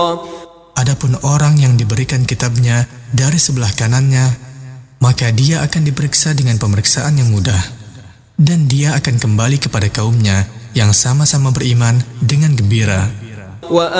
Adapun orang yang diberikan kitabnya dari sebelah kanannya, maka dia akan diperiksa dengan pemeriksaan yang mudah, dan dia akan kembali kepada kaumnya yang sama-sama beriman dengan gembira.